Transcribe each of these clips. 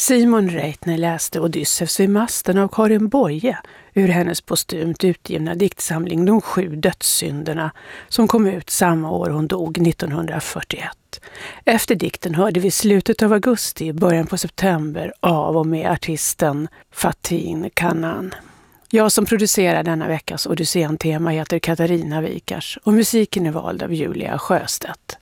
Simon Reitner läste Odysseus vid masten av Karin Boye ur hennes postumt utgivna diktsamling De 7 dödssynderna som kom ut samma år hon dog 1941. Efter dikten hörde vi slutet av augusti, början på september av och med artisten Fatin Kanan. Jag som producerar denna veckas Odysseen-tema heter Katarina Wikars och musiken är vald av Julia Sjöstedt.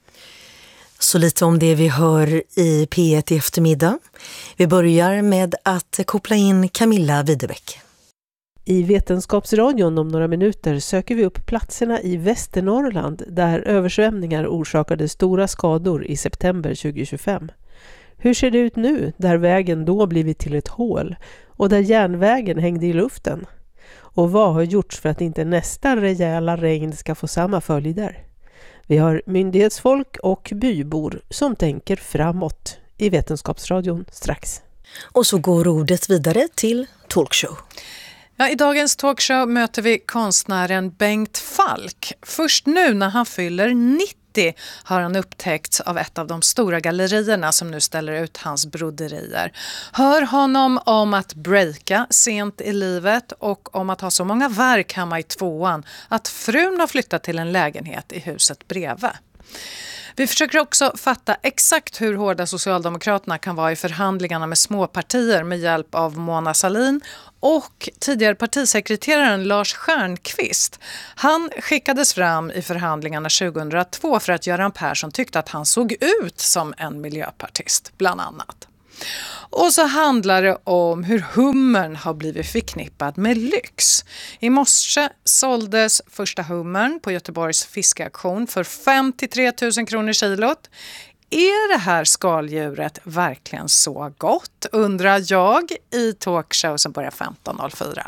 Så lite om det vi hör i P1 i eftermiddag. Vi börjar med att koppla in Camilla Widebeck. I Vetenskapsradion om några minuter söker vi upp platserna i Västernorrland där översvämningar orsakade stora skador i september 2025. Hur ser det ut nu där vägen då blivit till ett hål och där järnvägen hängde i luften? Och vad har gjorts för att inte nästa rejäla regn ska få samma följder? Vi har myndighetsfolk och bybor som tänker framåt i Vetenskapsradion strax. Och så går ordet vidare till talkshow. Ja, i dagens talkshow möter vi konstnären Bengt Falk. Först nu när han fyller 90 har han upptäckts av ett av de stora gallerierna som nu ställer ut hans broderier. Hör honom om att breaka sent i livet och om att ha så många verk hemma i tvåan att frun har flyttat till en lägenhet i huset bredvid. Vi försöker också fatta exakt hur hårda Socialdemokraterna kan vara i förhandlingarna med småpartier med hjälp av Mona Sahlin och tidigare partisekreteraren Lars Stjernkvist. Han skickades fram i förhandlingarna 2002 för att Göran Persson tyckte att han såg ut som en miljöpartist, bland annat. Och så handlar det om hur hummern har blivit förknippad med lyx. I morse såldes första hummern på Göteborgs fiskauktion för 53 000 kronor kilot. Är det här skaldjuret verkligen så gott? Undrar jag i talkshow som börjar 15.04.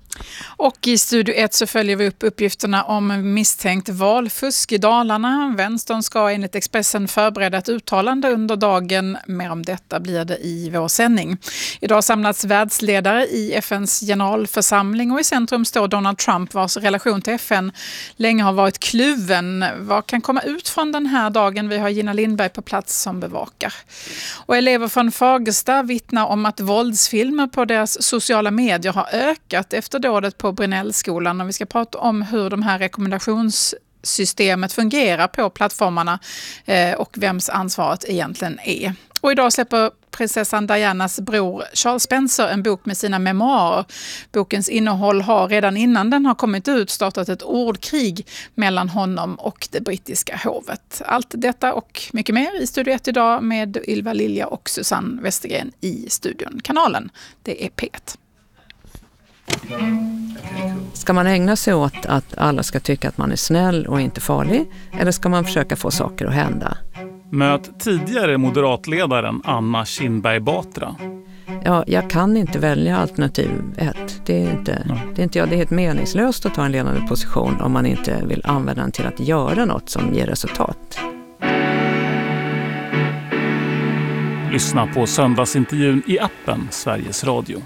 Och i Studio 1 så följer vi upp uppgifterna om misstänkt valfusk i Dalarna. Vänstern ska enligt Expressen förbereda ett uttalande under dagen. Mer om detta blir det i vår sändning. Idag samlats världsledare i FNs generalförsamling och i centrum står Donald Trump vars relation till FN länge har varit kluven. Vad kan komma ut från den här dagen? Vi har Gina Lindberg på plats som bevakar. Och elever från Fagersta vittnar om att våldsfilmer på deras sociala medier har ökat efter dådet på Brynällskolan och vi ska prata om hur de här rekommendationssystemet fungerar på plattformarna och vems ansvaret egentligen är. Och idag släpper prinsessan Dianas bror Charles Spencer en bok med sina memoarer. Bokens innehåll har redan innan den har kommit ut startat ett ordkrig mellan honom och det brittiska hovet. Allt detta och mycket mer i Studio 1 idag med Ylva Lilja och Susanne Westergren i studion. Kanalen, det är P1. Ska man ägna sig åt att alla ska tycka att man är snäll och inte farlig? Eller ska man försöka få saker att hända? Möt tidigare moderatledaren Anna Kinberg Batra. Ja, jag kan inte välja alternativ 1. Det är inte jag. Det är helt meningslöst att ta en ledande position om man inte vill använda den till att göra något som ger resultat. Lyssna på söndagsintervjun i appen Sveriges Radio.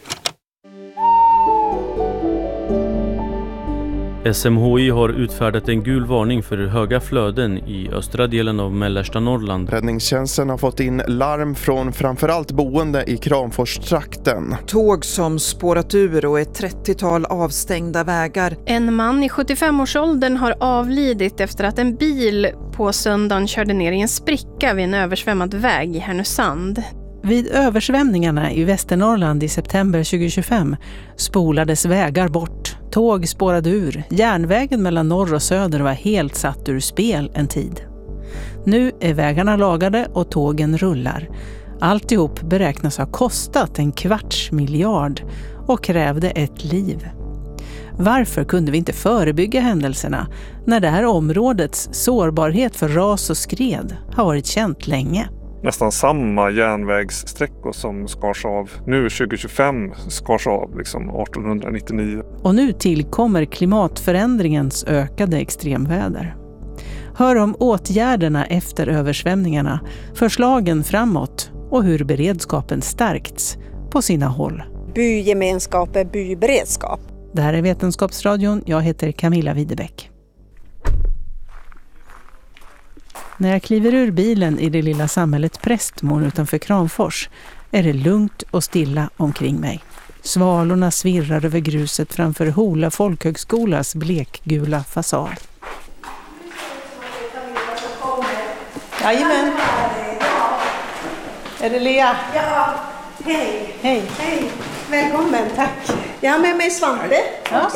SMHI har utfärdat en gul varning för höga flöden i östra delen av mellersta Norrland. Räddningstjänsten har fått in larm från framförallt boende i Kramforstrakten. Tåg som spårat ur och ett 30-tal avstängda vägar. En man i 75-årsåldern har avlidit efter att en bil på söndagen körde ner i en spricka vid en översvämmad väg i Härnösand. Vid översvämningarna i Västernorrland i september 2025 spolades vägar bort, tåg spårade ur, järnvägen mellan norr och söder var helt satt ur spel en tid. Nu är vägarna lagade och tågen rullar. Alltihop beräknas ha kostat 250 miljarder och krävde ett liv. Varför kunde vi inte förebygga händelserna när det här områdets sårbarhet för ras och skred har varit känt länge? Nästan samma järnvägssträckor som skars av nu 2025 skars av liksom 1899. Och nu tillkommer klimatförändringens ökade extremväder. Hör om åtgärderna efter översvämningarna, förslagen framåt och hur beredskapen stärkts på sina håll. Bygemenskap är byberedskap. Det här är Vetenskapsradion, jag heter Camilla Widebeck. När jag kliver ur bilen i det lilla samhället Prästmon utanför Kramfors är det lugnt och stilla omkring mig. Svalorna svirrar över gruset framför Hola folkhögskolas blekgula fasad. Jajamän. Är det Lea? Ja, hej. Hej. Hej. Välkommen, tack. Jag har med mig Svante. Ja.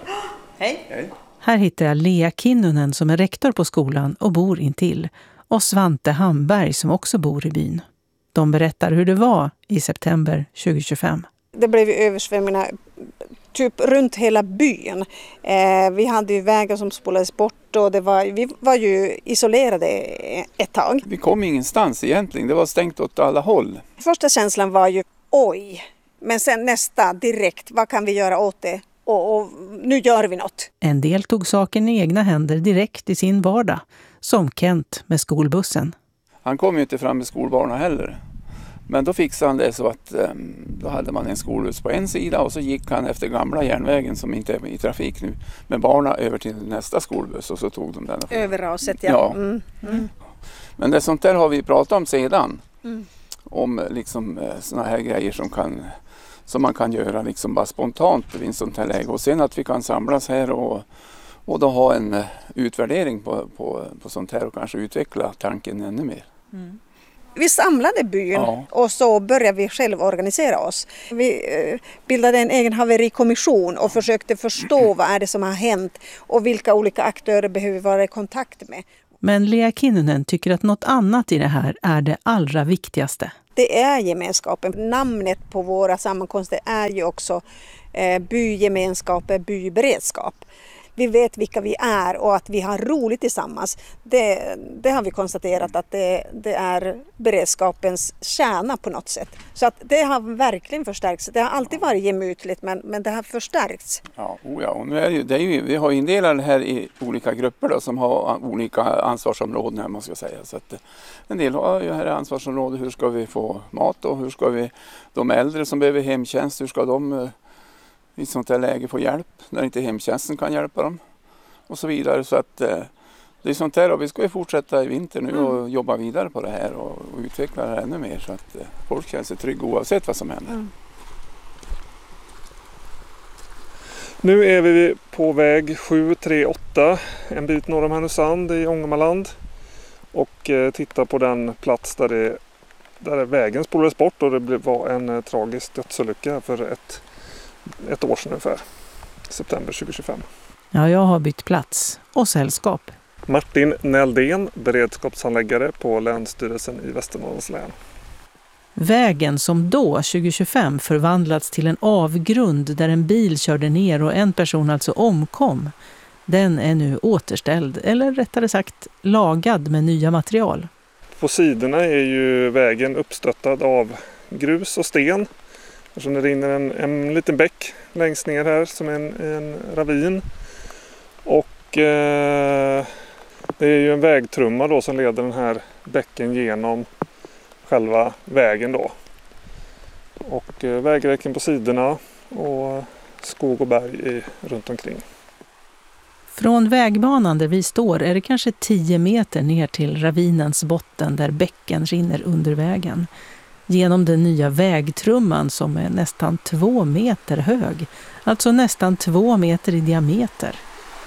Hej. Här hittar jag Lea Kinnunen som är rektor på skolan och bor intill. Och Svante Hamberg som också bor i byn. De berättar hur det var i september 2025. Det blev översvämningar typ runt hela byn. Vi hade ju vägar som spolades bort och vi var ju isolerade ett tag. Vi kom ingenstans egentligen, det var stängt åt alla håll. Första känslan var ju oj, men sen nästa direkt, vad kan vi göra åt det? Och nu gör vi något. En del tog saken i egna händer direkt i sin vardag, som Kent med skolbussen. Han kom ju inte fram med skolbarnen heller. Men då fixade han det så att då hade man en skolbuss på en sida och så gick han efter gamla järnvägen som inte är i trafik nu med barnen över till nästa skolbuss och så tog de den. Över raset, ja. Ja. Men det sånt där har vi pratat om sedan. Om liksom såna här grejer som man kan göra liksom bara spontant vid en sånt här läge. Och sen att vi kan samlas här och då ha en utvärdering på sånt här och kanske utveckla tanken ännu mer. Vi samlade byn och så började vi själv organisera oss. Vi bildade en egen haverikommission och försökte förstå vad är det som har hänt och vilka olika aktörer behöver vi vara i kontakt med. Men Lea Kinnunen tycker att något annat i det här är det allra viktigaste. Det är gemenskapen. Namnet på våra sammankomster är ju också bygemenskap, byberedskap. Vi vet vilka vi är och att vi har roligt tillsammans. Det har vi konstaterat att det är beredskapens kärna på något sätt. Så att det har verkligen förstärkts. Det har alltid varit gemytligt men det har förstärkts. Ja, och nu är det ju, vi har indelat det här i olika grupper då, som har olika ansvarsområden här, man ska säga. Så att en del har ju här ansvarsområde, hur ska vi få mat och hur ska vi, de äldre som behöver hemtjänst, hur ska de i sånt här läge få hjälp när inte hemtjänsten kan hjälpa dem och så vidare. Så att det är sånt här och vi ska ju fortsätta i vinter nu och jobba vidare på det här och utveckla det här ännu mer så att folk känner sig trygga oavsett vad som händer. Nu är vi på väg 738, en bit norr om Härnösand i Ångermanland och tittar på den plats där vägen spolades bort och det var en tragisk dödsolycka för ett år sedan ungefär, september 2025. Ja, jag har bytt plats och sällskap. Martin Näldén, beredskapsanläggare på Länsstyrelsen i Västernorrlands län. Vägen som då, 2025, förvandlats till en avgrund där en bil körde ner och en person alltså omkom. Den är nu återställd, eller rättare sagt lagad med nya material. På sidorna är ju vägen uppstöttad av grus och sten. Så det rinner en liten bäck längst ner här som en ravin. Och det är ju en vägtrumma då som leder den här bäcken genom själva vägen då. Och vägräcken på sidorna och skog och berg runt omkring. Från vägbanan där vi står är det kanske 10 meter ner till ravinens botten där bäcken rinner under vägen. Genom den nya vägtrumman som är nästan 2 meter hög. Alltså nästan 2 meter i diameter.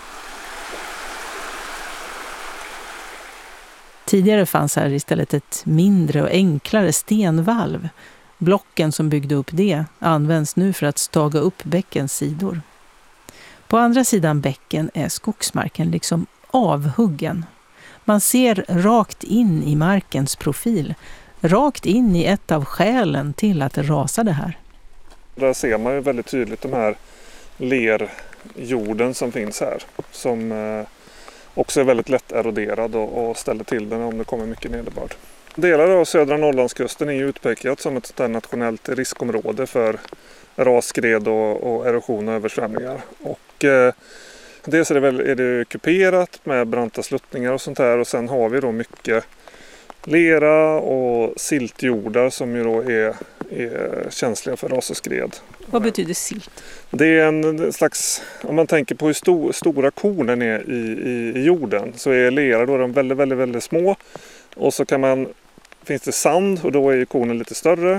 Tidigare fanns här istället ett mindre och enklare stenvalv. Blocken som byggde upp det används nu för att staga upp bäckens sidor. På andra sidan bäcken är skogsmarken liksom avhuggen. Man ser rakt in i markens profil. Rakt in i ett av skälen till att det rasade här. Där ser man ju väldigt tydligt de här lerjorden som finns här. Som också är väldigt lätt eroderad och ställer till den om det kommer mycket nederbörd. Delar av södra Norrlandskusten är ju utpekat som ett nationellt riskområde för rasskred och erosion och översvämningar. Och dels är det kuperat med branta sluttningar och sånt här och sen har vi då mycket lera och siltjordar som ju då är känsliga för ras och skred. Vad betyder silt? Det är en slags, om man tänker på hur stora kornen är i jorden så är lera då de väldigt, väldigt, väldigt små och så finns det sand och då är ju kornen lite större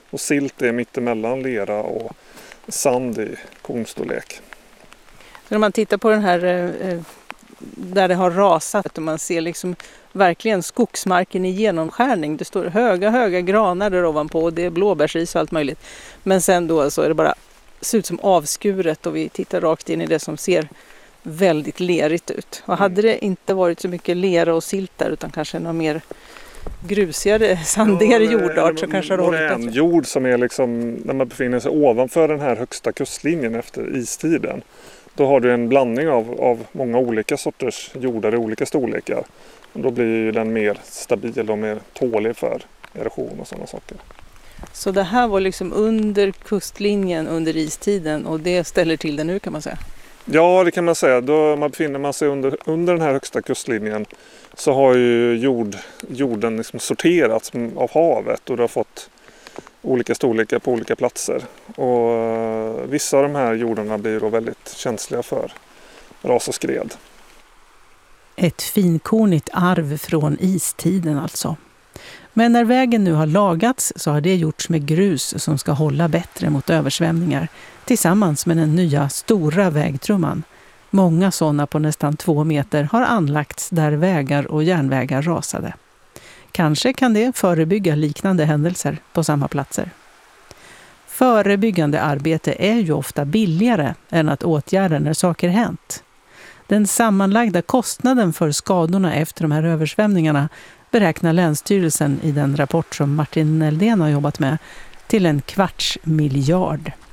Och silt är mittemellan lera och sand i kornstorlek. När man tittar på den här där det har rasat och man ser liksom verkligen skogsmarken i genomskärning. Det står höga granar där ovanpå och det är blåbärsris och allt möjligt. Men sen då så är det bara ser ut som avskuret och vi tittar rakt in i det som ser väldigt lerigt ut. Och hade det inte varit så mycket lera och silt där utan kanske någon mer grusigare, sandigare jordart så kanske det har hållit en jord som är liksom när man befinner sig ovanför den här högsta kustlinjen efter istiden. Då har du en blandning av många olika sorters jordar i olika storlekar. Och då blir ju den mer stabil och mer tålig för erosion och sådana saker. Så det här var liksom under kustlinjen under istiden och det ställer till det nu kan man säga? Ja, det kan man säga. Då man befinner man sig under den här högsta kustlinjen så har ju jorden liksom sorterats av havet och det har fått olika storlekar på olika platser. Och vissa av de här jordarna blir då väldigt känsliga för ras och skred. Ett finkornigt arv från istiden alltså. Men när vägen nu har lagats så har det gjorts med grus som ska hålla bättre mot översvämningar tillsammans med den nya stora vägtrumman. Många sådana på nästan 2 meter har anlagts där vägar och järnvägar rasade. Kanske kan det förebygga liknande händelser på samma platser. Förebyggande arbete är ju ofta billigare än att åtgärda när saker hänt. Den sammanlagda kostnaden för skadorna efter de här översvämningarna beräknar Länsstyrelsen i den rapport som Martin Eldén har jobbat med till 250 miljarder.